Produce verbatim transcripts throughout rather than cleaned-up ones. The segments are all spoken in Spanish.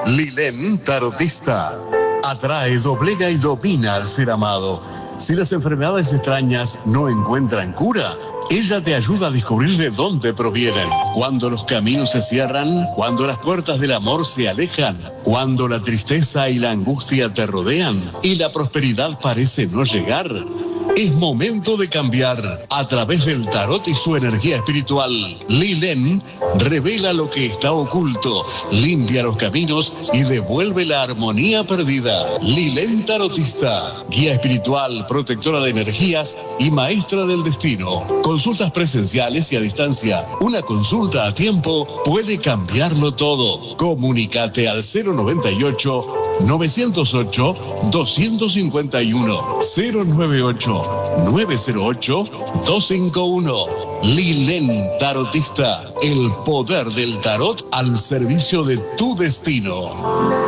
Lilén Tarotista. Atrae, doblega y domina al ser amado. Si las enfermedades extrañas no encuentran cura, ella te ayuda a descubrir de dónde provienen. Cuando los caminos se cierran, cuando las puertas del amor se alejan, cuando la tristeza y la angustia te rodean y la prosperidad parece no llegar, es momento de cambiar. A través del tarot y su energía espiritual, Lilén revela lo que está oculto, limpia los caminos y devuelve la armonía perdida. Lilén Tarotista, guía espiritual, protectora de energías y maestra del destino. Consultas presenciales y a distancia. Una consulta a tiempo puede cambiarlo todo. Comunícate al cero noventa y ocho, novecientos ocho, doscientos cincuenta y uno, cero noventa y ocho, nueve cero ocho, dos cinco uno. Lilén Tarotista, el poder del tarot al servicio de tu destino.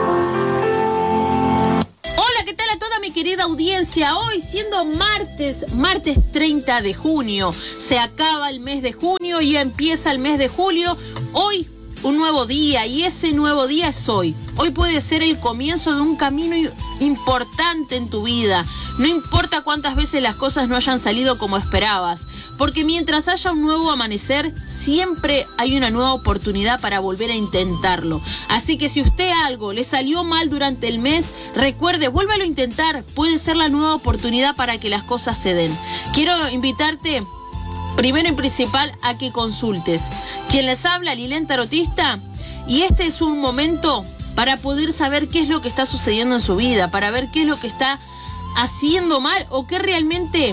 Querida audiencia, hoy siendo martes, martes treinta de junio, se acaba el mes de junio y empieza el mes de julio. Hoy un nuevo día y ese nuevo día es hoy. Hoy puede ser el comienzo de un camino importante en tu vida. No importa cuántas veces las cosas no hayan salido como esperabas, porque mientras haya un nuevo amanecer, siempre hay una nueva oportunidad para volver a intentarlo. Así que si usted algo le salió mal durante el mes, recuerde, vuélvalo a intentar. Puede ser la nueva oportunidad para que las cosas se den. Quiero invitarte, primero y principal, a que consultes. Quien les habla, Lilén Tarotista, y este es un momento para poder saber qué es lo que está sucediendo en su vida, para ver qué es lo que está haciendo mal o qué realmente,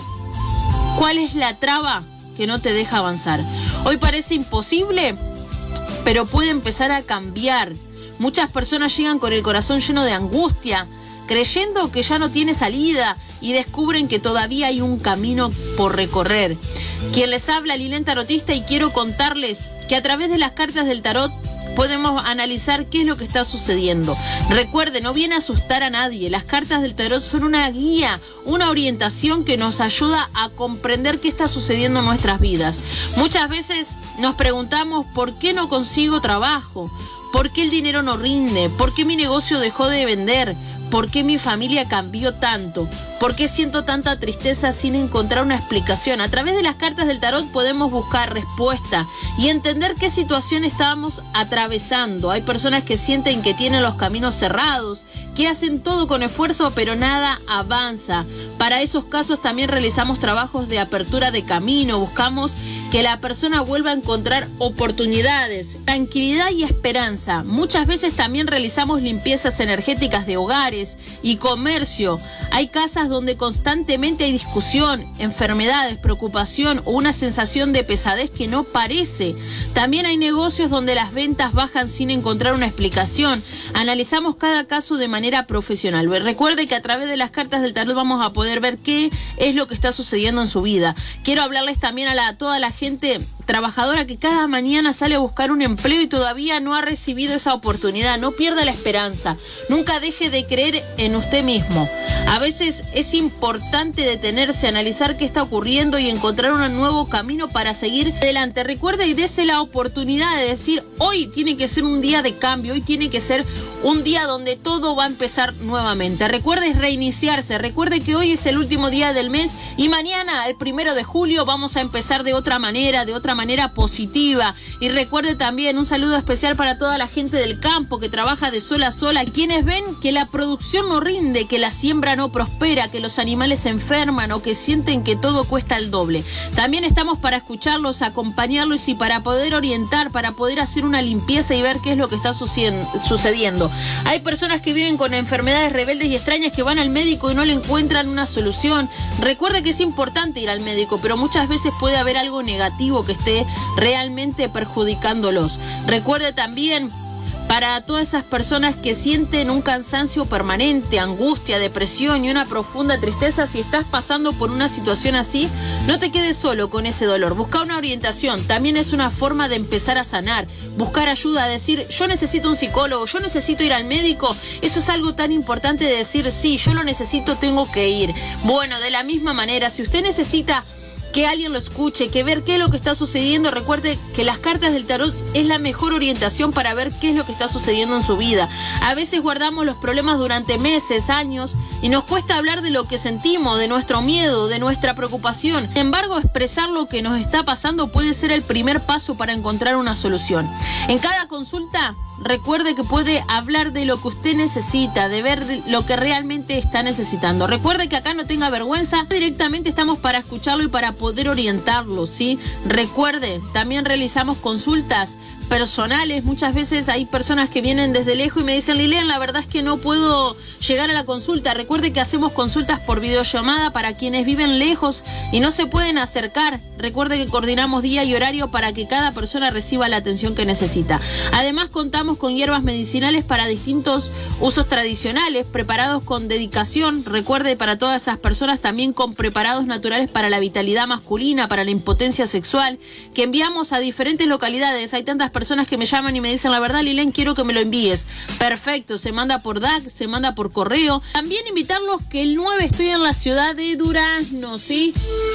cuál es la traba que no te deja avanzar. Hoy parece imposible, pero puede empezar a cambiar. Muchas personas llegan con el corazón lleno de angustia, creyendo que ya no tiene salida y descubren que todavía hay un camino por recorrer. Quien les habla, Lilén Tarotista, y quiero contarles que a través de las cartas del tarot podemos analizar qué es lo que está sucediendo. Recuerde, no viene a asustar a nadie. Las cartas del tarot son una guía, una orientación que nos ayuda a comprender qué está sucediendo en nuestras vidas. Muchas veces nos preguntamos por qué no consigo trabajo, por qué el dinero no rinde, por qué mi negocio dejó de vender, por qué mi familia cambió tanto, por qué siento tanta tristeza sin encontrar una explicación. A través de las cartas del tarot podemos buscar respuesta y entender qué situación estábamos atravesando. Hay personas que sienten que tienen los caminos cerrados, que hacen todo con esfuerzo pero nada avanza. Para esos casos también realizamos trabajos de apertura de camino, buscamos que la persona vuelva a encontrar oportunidades, tranquilidad y esperanza. Muchas veces también realizamos limpiezas energéticas de hogares y comercio. Hay casas donde constantemente hay discusión, enfermedades, preocupación o una sensación de pesadez que no parece. También hay negocios donde las ventas bajan sin encontrar una explicación. Analizamos cada caso de manera profesional. Recuerde que a través de las cartas del tarot vamos a poder ver qué es lo que está sucediendo en su vida. Quiero hablarles también a, la, a toda la gente trabajadora que cada mañana sale a buscar un empleo y todavía no ha recibido esa oportunidad. No pierda la esperanza. Nunca deje de creer en usted mismo. A veces es importante detenerse, analizar qué está ocurriendo y encontrar un nuevo camino para seguir adelante. Recuerde y dése la oportunidad de decir, hoy tiene que ser un día de cambio, hoy tiene que ser un día donde todo va a empezar nuevamente. Recuerde reiniciarse, recuerde que hoy es el último día del mes y mañana, el primero de julio, vamos a empezar de otra manera, de otra manera positiva. Y recuerde también un saludo especial para toda la gente del campo que trabaja de sol a sol, a quienes ven que la producción no rinde, que la siembra no prospera, que los animales se enferman o que sienten que todo cuesta el doble. También estamos para escucharlos, acompañarlos y para poder orientar, para poder hacer una limpieza y ver qué es lo que está sucediendo. Hay personas que viven con enfermedades rebeldes y extrañas que van al médico y no le encuentran una solución. Recuerde que es importante ir al médico, pero muchas veces puede haber algo negativo que esté realmente perjudicándolos. Recuerde también, para todas esas personas que sienten un cansancio permanente, angustia, depresión y una profunda tristeza, si estás pasando por una situación así, no te quedes solo con ese dolor. Busca una orientación. También es una forma de empezar a sanar. Buscar ayuda, decir, yo necesito un psicólogo, yo necesito ir al médico. Eso es algo tan importante de decir, sí, yo lo necesito, tengo que ir. Bueno, de la misma manera, si usted necesita que alguien lo escuche, que ver qué es lo que está sucediendo. Recuerde que las cartas del tarot es la mejor orientación para ver qué es lo que está sucediendo en su vida. A veces guardamos los problemas durante meses, años, y nos cuesta hablar de lo que sentimos, de nuestro miedo, de nuestra preocupación. Sin embargo, expresar lo que nos está pasando puede ser el primer paso para encontrar una solución. En cada consulta, recuerde que puede hablar de lo que usted necesita, de ver lo que realmente está necesitando. Recuerde que acá no tenga vergüenza, directamente estamos para escucharlo y para poder orientarlo, ¿sí? Recuerde, también realizamos consultas personales. Muchas veces hay personas que vienen desde lejos y me dicen: Lilian, la verdad es que no puedo llegar a la consulta. Recuerde que hacemos consultas por videollamada para quienes viven lejos y no se pueden acercar. Recuerde que coordinamos día y horario para que cada persona reciba la atención que necesita. Además, contamos con hierbas medicinales para distintos usos tradicionales, preparados con dedicación. Recuerde, para todas esas personas, también con preparados naturales para la vitalidad masculina, para la impotencia sexual, que enviamos a diferentes localidades. Hay tantas personas que me llaman y me dicen: la verdad, Lilian, quiero que me lo envíes. Perfecto, se manda por D A C, se manda por correo. También invitarlos que el nueve estoy en la ciudad de Durazno, ¿sí?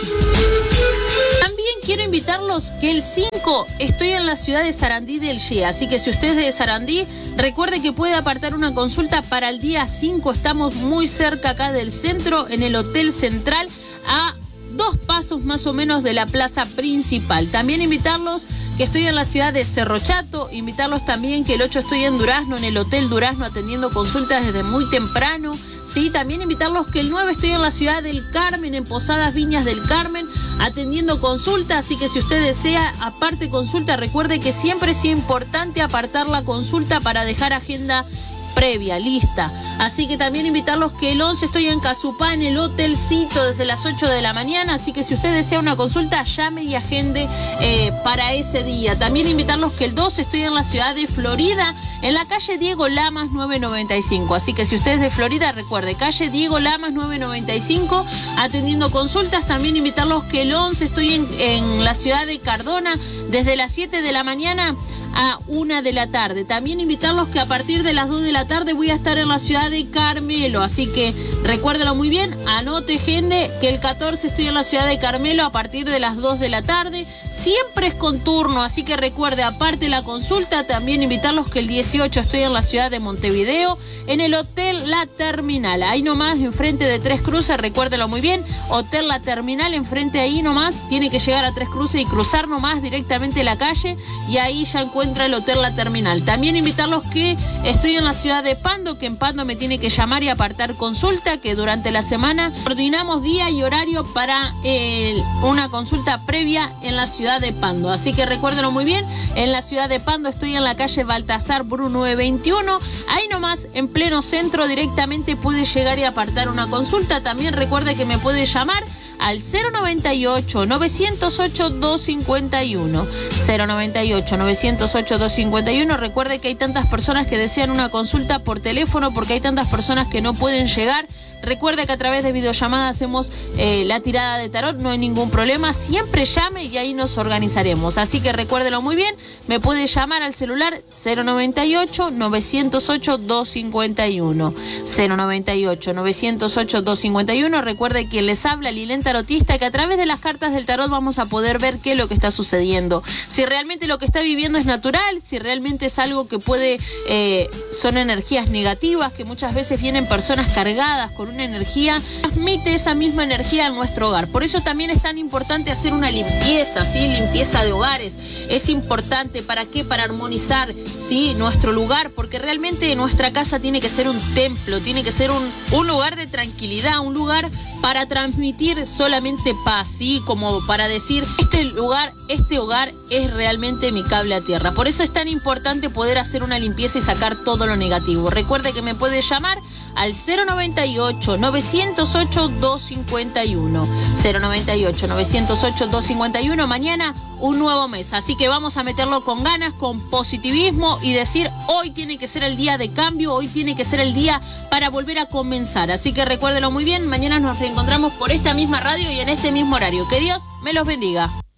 También quiero invitarlos que el cinco estoy en la ciudad de Sarandí del Che. Así que si usted es de Sarandí, recuerde que puede apartar una consulta para el día cinco. Estamos muy cerca acá del centro, en el Hotel Central, a dos pasos más o menos de la plaza principal. También invitarlos que estoy en la ciudad de Cerro Chato, invitarlos también que el ocho estoy en Durazno, en el Hotel Durazno, atendiendo consultas desde muy temprano. Sí, también invitarlos que el nueve estoy en la ciudad del Carmen, en Posadas Viñas del Carmen, atendiendo consulta. Así que si usted desea aparte consulta, recuerde que siempre es importante apartar la consulta para dejar agenda previa, lista. Así que también invitarlos que el once estoy en Casupá, en el hotelcito, desde las ocho de la mañana. Así que si usted desea una consulta, llame y agende eh, para ese día. También invitarlos que el doce estoy en la ciudad de Florida, en la calle Diego Lamas nueve noventa y cinco. Así que si usted es de Florida, recuerde, calle Diego Lamas nueve noventa y cinco, atendiendo consultas. También invitarlos que el once estoy en, en la ciudad de Cardona, desde las siete de la mañana a una de la tarde. También invitarlos que a partir de las dos de la tarde voy a estar en la ciudad de Carmelo. Así que recuérdelo muy bien, anote, gente, que el catorce estoy en la ciudad de Carmelo a partir de las dos de la tarde. Siempre es con turno, así que recuerde, aparte la consulta, también invitarlos que el dieciocho estoy en la ciudad de Montevideo, en el Hotel La Terminal. Ahí nomás, enfrente de Tres Cruces, recuérdelo muy bien, Hotel La Terminal, enfrente ahí nomás, tiene que llegar a Tres Cruces y cruzar nomás directamente la calle y ahí ya encuentra el Hotel La Terminal. También invitarlos que estoy en la ciudad de Pando, que en Pando me tiene que llamar y apartar consulta, que durante la semana coordinamos día y horario para eh, una consulta previa en la ciudad de Pando. Así que recuérdenlo muy bien, en la ciudad de Pando estoy en la calle Baltasar Bru nueve veintiuno, ahí nomás en pleno centro, directamente puede llegar y apartar una consulta. También recuerde que me puede llamar al cero noventa y ocho, novecientos ocho, doscientos cincuenta y uno. cero noventa y ocho, novecientos ocho, doscientos cincuenta y uno. Recuerde que hay tantas personas que desean una consulta por teléfono porque hay tantas personas que no pueden llegar. Recuerde que a través de videollamada hacemos eh, la tirada de tarot, no hay ningún problema. Siempre llame y ahí nos organizaremos. Así que recuérdelo muy bien, me puede llamar al celular cero noventa y ocho, novecientos ocho, doscientos cincuenta y uno. cero noventa y ocho, novecientos ocho, doscientos cincuenta y uno. Recuerde que les habla Lilian Tarotista, que a través de las cartas del tarot vamos a poder ver qué es lo que está sucediendo. Si realmente lo que está viviendo es natural, si realmente es algo que puede, eh, son energías negativas, que muchas veces vienen personas cargadas con una energía, transmite esa misma energía a nuestro hogar. Por eso también es tan importante hacer una limpieza, ¿sí? Limpieza de hogares. Es importante, ¿para qué? Para armonizar, ¿sí? Nuestro lugar, porque realmente nuestra casa tiene que ser un templo, tiene que ser un, un lugar de tranquilidad, un lugar para transmitir solamente paz, ¿sí? Como para decir, este lugar, este hogar es realmente mi cable a tierra. Por eso es tan importante poder hacer una limpieza y sacar todo lo negativo. Recuerde que me puede llamar al cero noventa y ocho, novecientos ocho, doscientos cincuenta y uno. cero noventa y ocho, novecientos ocho, doscientos cincuenta y uno. Mañana un nuevo mes, así que vamos a meterlo con ganas, con positivismo y decir, hoy tiene que ser el día de cambio, hoy tiene que ser el día para volver a comenzar. Así que recuérdelo muy bien, mañana nos reencontramos por esta misma radio y en este mismo horario. Que Dios me los bendiga.